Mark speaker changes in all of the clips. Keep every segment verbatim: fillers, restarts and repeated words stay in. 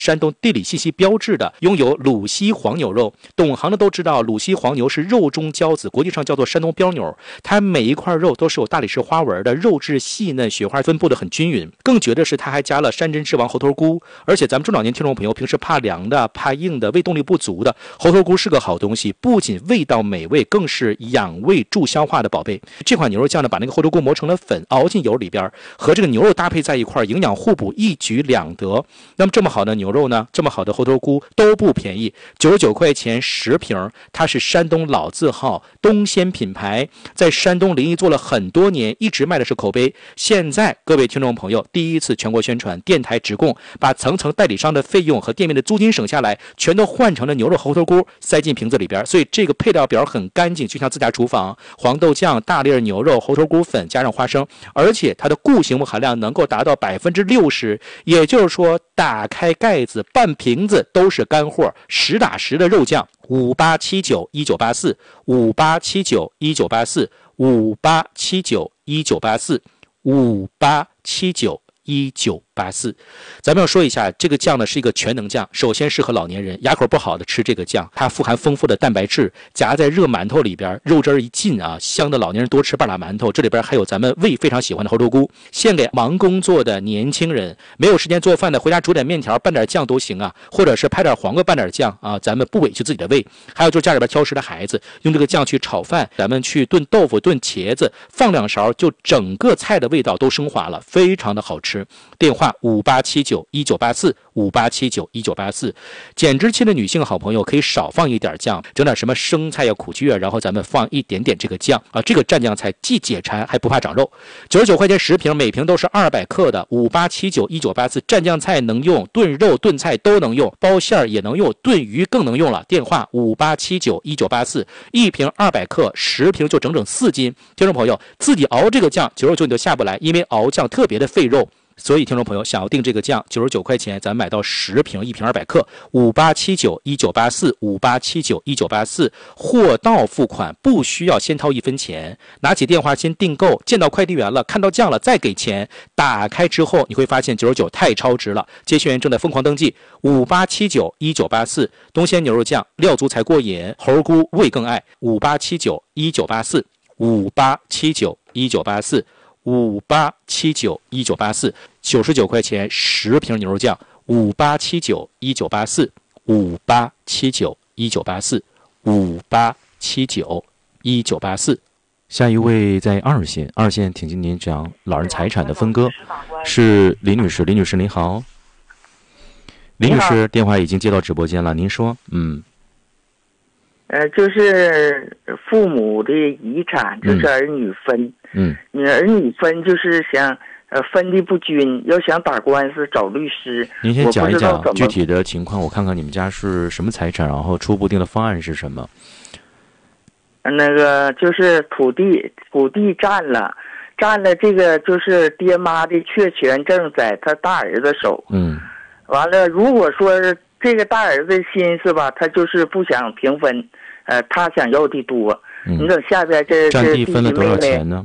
Speaker 1: 山东地理信息标志的拥有鲁西黄牛肉。懂行的都知道，鲁西黄牛是肉中骄子，国际上叫做山东标牛。它每一块肉都是有大理石花纹的，肉质细嫩，雪花分布的很均匀。更绝的是，它还加了山珍之王猴头菇。而且咱们中老年听众朋友平时怕凉的、怕硬的、胃动力不足的，猴头菇是个好东西，不仅味道美味，更是养胃助消化的宝贝。这款牛肉酱呢，把那个猴头菇磨成了粉，熬进油里边，和这个牛肉搭配在一块，营养互补，一举两得。那么这么好的牛肉呢，这么好的猴头菇都不便宜，九十九块钱十瓶。它是山东老字号东鲜品牌，在山东临沂做了很多年，一直卖的是口碑。现在各位听众朋友第一次全国宣传，电台直供，把层层代理商的费用和店面的租金省下来，全都换成了牛肉猴头菇，塞进瓶子里边。所以这个配料表很干净，就像自家厨房。黄豆酱、大粒牛肉、猴头菇粉加上花生，而且它的固形物含量能够达到百分之六十，也就是说打开盖子半瓶子都是干货，实打实的肉酱。五八七九一九八四，五八七九一九八四，五八七九一九八四，五八七九一九八四。咱们要说一下，这个酱呢是一个全能酱，首先适合老年人，牙口不好的吃这个酱，它富含丰富的蛋白质，夹在热馒头里边，肉汁一进啊，香的老年人多吃半拉馒头。这里边还有咱们胃非常喜欢的猴头菇，献给忙工作的年轻人，没有时间做饭的，回家煮点面条拌点酱都行啊，或者是拍点黄瓜拌点酱啊，咱们不委屈自己的胃。还有就是家里边挑食的孩子，用这个酱去炒饭，咱们去炖豆腐、炖茄子，放两勺，就整个菜的味道都升华了，非常的好吃。电话五八七九一九八四，五八七九一九八四。减脂期的女性好朋友可以少放一点酱，整点什么生菜呀、苦苣啊，然后咱们放一点点这个酱啊，这个蘸酱菜既解馋还不怕长肉。九十九块钱十瓶，每瓶都是二百克的。五八七九一九八四，蘸酱菜能用，炖肉炖菜都能用，包馅儿也能用，炖鱼更能用了。电话五八七九一九八四，一瓶二百克，十瓶就整整四斤。听众朋友自己熬这个酱，九十九你都下不来，因为熬酱特别的费肉。所以听众朋友想要订这个酱，九十九块钱咱买到十瓶，一瓶二百克。五八七九一九八四，五八七九一九八四，货到付款，不需要先掏一分钱，拿起电话先订购，见到快递员了，看到酱了再给钱。打开之后你会发现九十九太超值了，接线员正在疯狂登记。五八七九一九八四，东鲜牛肉酱，料足才过瘾，猴菇味更爱。五八七九一九八四，五八七九一九八四，五八七九一九八四，九十九块钱十瓶牛肉酱。五八七九一九八四，五八七九一九八四，五八七九一九八四。下一位在二线，二线挺进您讲老人财产的分割，是林女士。林女士您好。林女士电话已经接到直播间了，您说。嗯。
Speaker 2: 呃，就是父母的遗产，就是儿女分。
Speaker 1: 嗯。
Speaker 2: 你儿女分就是想呃分的不均，要想打官司找律师。
Speaker 1: 您先讲一讲具体的情况，我看看你们家是什么财产，然后初步定的方案是什么。
Speaker 2: 那个就是土地，土地占了，占了这个就是爹妈的确权证在他大儿子手。
Speaker 1: 嗯。
Speaker 2: 完了，如果说这个大儿子心思吧，他就是不想平分，呃，他想要的多。
Speaker 1: 嗯、
Speaker 2: 你等下边这
Speaker 1: 占地分了多少钱呢？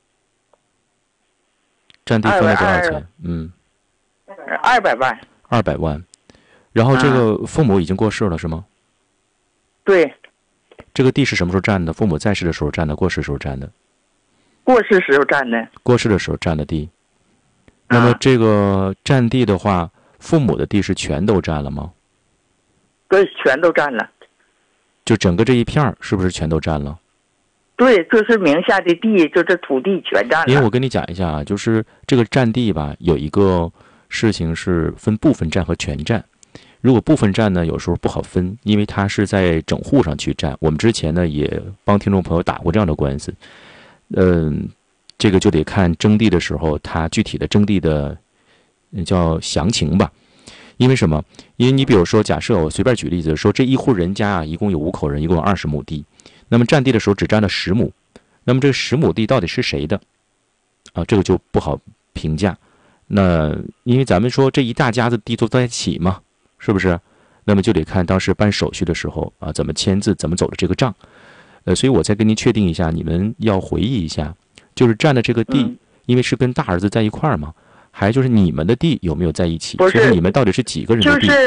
Speaker 1: 占地分了多少钱？嗯，
Speaker 2: 二百万。
Speaker 1: 二百万，然后这个父母已经过世了、啊、是吗？
Speaker 2: 对。
Speaker 1: 这个地是什么时候占的？父母在世的时候占的，过世时候占的？
Speaker 2: 过世时候占的。
Speaker 1: 过世的时候占的地。那么这个占地的话，啊、父母的地是全都占了吗？
Speaker 2: 对，全都占了。
Speaker 1: 就整个这一片是不是全都占了？
Speaker 2: 对，就是名下的地，就这土地全占了。
Speaker 1: 因为我跟你讲一下啊，就是这个占地吧，有一个事情是分部分占和全占。如果部分占呢，有时候不好分，因为它是在整户上去占。我们之前呢也帮听众朋友打过这样的官司，嗯，这个就得看征地的时候，它具体的征地的叫详情吧。因为什么？因为你比如说，假设我随便举例子说，这一户人家啊，一共有五口人，一共有二十亩地，那么占地的时候只占了十亩，那么这个十亩地到底是谁的？啊，这个就不好评价。那因为咱们说这一大家子地都在一起嘛，是不是？那么就得看当时办手续的时候啊，怎么签字，怎么走的这个账。呃，所以我再跟您确定一下，你们要回忆一下，就是占的这个地，因为是跟大儿子在一块儿嘛。 还就是你们的地有没有在一起？
Speaker 2: 不是
Speaker 1: 其实你们到底是几个人的地？
Speaker 2: 就是